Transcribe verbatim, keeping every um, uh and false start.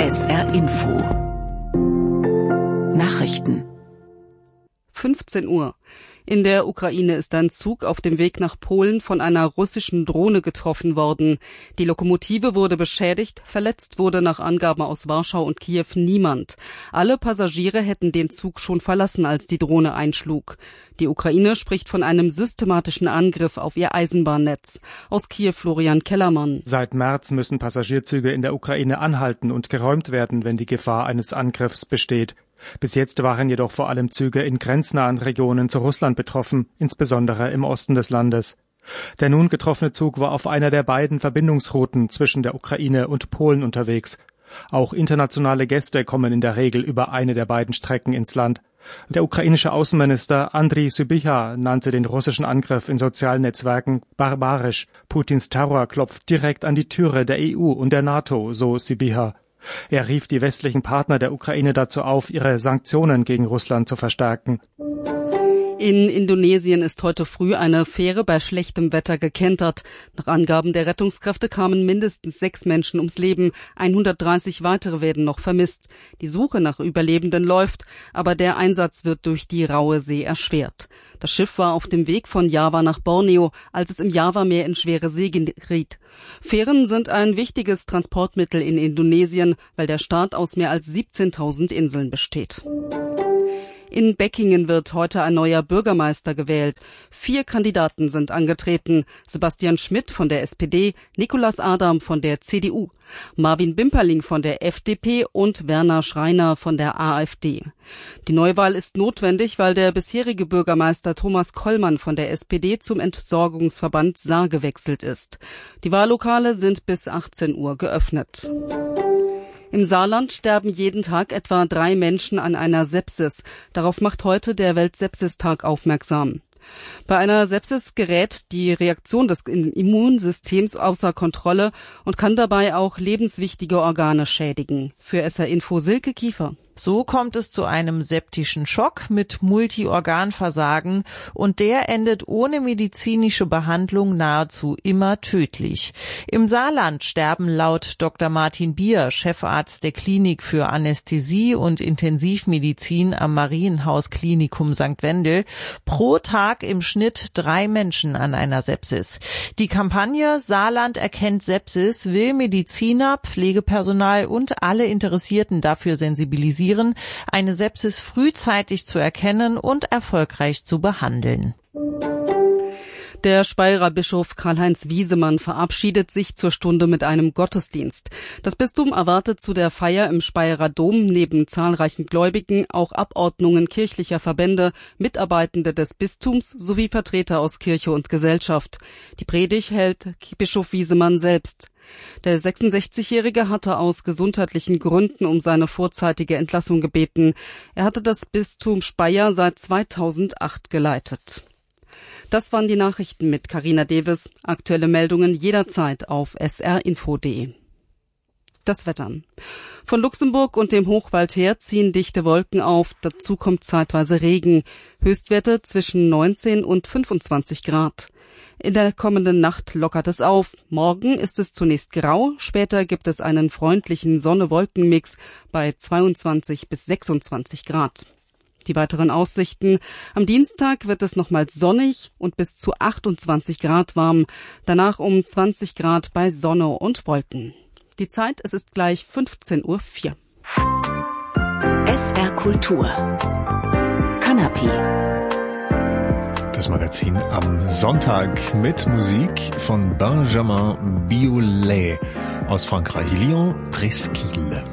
S R Info Nachrichten fünfzehn Uhr. In der Ukraine ist ein Zug auf dem Weg nach Polen von einer russischen Drohne getroffen worden. Die Lokomotive wurde beschädigt, verletzt wurde nach Angaben aus Warschau und Kiew niemand. Alle Passagiere hätten den Zug schon verlassen, als die Drohne einschlug. Die Ukraine spricht von einem systematischen Angriff auf ihr Eisenbahnnetz. Aus Kiew Florian Kellermann. Seit März müssen Passagierzüge in der Ukraine anhalten und geräumt werden, wenn die Gefahr eines Angriffs besteht. Bis jetzt waren jedoch vor allem Züge in grenznahen Regionen zu Russland betroffen, insbesondere im Osten des Landes. Der nun getroffene Zug war auf einer der beiden Verbindungsrouten zwischen der Ukraine und Polen unterwegs. Auch internationale Gäste kommen in der Regel über eine der beiden Strecken ins Land. Der ukrainische Außenminister Andriy Sybiha nannte den russischen Angriff in sozialen Netzwerken barbarisch. Putins Terror klopft direkt an die Türe der E U und der NATO, so Sybiha. Er rief die westlichen Partner der Ukraine dazu auf, ihre Sanktionen gegen Russland zu verstärken. In Indonesien ist heute früh eine Fähre bei schlechtem Wetter gekentert. Nach Angaben der Rettungskräfte kamen mindestens sechs Menschen ums Leben. hundertdreißig weitere werden noch vermisst. Die Suche nach Überlebenden läuft, aber der Einsatz wird durch die raue See erschwert. Das Schiff war auf dem Weg von Java nach Borneo, als es im Javameer in schwere See geriet. Fähren sind ein wichtiges Transportmittel in Indonesien, weil der Staat aus mehr als siebzehntausend Inseln besteht. In Beckingen wird heute ein neuer Bürgermeister gewählt. Vier Kandidaten sind angetreten. Sebastian Schmidt von der S P D, Nicolas Adam von der C D U, Marvin Bimperling von der F D P und Werner Schreiner von der A f D. Die Neuwahl ist notwendig, weil der bisherige Bürgermeister Thomas Kollmann von der S P D zum Entsorgungsverband Saar gewechselt ist. Die Wahllokale sind bis achtzehn Uhr geöffnet. Im Saarland sterben jeden Tag etwa drei Menschen an einer Sepsis. Darauf macht heute der Weltsepsistag aufmerksam. Bei einer Sepsis gerät die Reaktion des Immunsystems außer Kontrolle und kann dabei auch lebenswichtige Organe schädigen. Für S R Info Silke Kiefer. So kommt es zu einem septischen Schock mit Multiorganversagen und der endet ohne medizinische Behandlung nahezu immer tödlich. Im Saarland sterben laut Doktor Martin Bier, Chefarzt der Klinik für Anästhesie und Intensivmedizin am Marienhaus Klinikum Sankt Wendel, pro Tag im Schnitt drei Menschen an einer Sepsis. Die Kampagne Saarland erkennt Sepsis will Mediziner, Pflegepersonal und alle Interessierten dafür sensibilisieren, eine Sepsis frühzeitig zu erkennen und erfolgreich zu behandeln. Der Speyerer Bischof Karl-Heinz Wiesemann verabschiedet sich zur Stunde mit einem Gottesdienst. Das Bistum erwartet zu der Feier im Speyerer Dom neben zahlreichen Gläubigen auch Abordnungen kirchlicher Verbände, Mitarbeitende des Bistums sowie Vertreter aus Kirche und Gesellschaft. Die Predigt hält Bischof Wiesemann selbst. Der sechsundsechzigjährige hatte aus gesundheitlichen Gründen um seine vorzeitige Entlassung gebeten. Er hatte das Bistum Speyer seit zweitausendacht geleitet. Das waren die Nachrichten mit Carina Devis. Aktuelle Meldungen jederzeit auf s r info punkt d e. Das Wetter. Von Luxemburg und dem Hochwald her ziehen dichte Wolken auf. Dazu kommt zeitweise Regen. Höchstwerte zwischen neunzehn und fünfundzwanzig Grad. In der kommenden Nacht lockert es auf. Morgen ist es zunächst grau, später gibt es einen freundlichen Sonne-Wolken-Mix bei zweiundzwanzig bis sechsundzwanzig Grad. Die weiteren Aussichten. Am Dienstag wird es nochmals sonnig und bis zu achtundzwanzig Grad warm. Danach um zwanzig Grad bei Sonne und Wolken. Die Zeit, es ist gleich fünfzehn Uhr vier. S R Kultur. Kanapé. Das Magazin am Sonntag mit Musik von Benjamin Biolay aus Frankreich, Lyon, Presqu'île.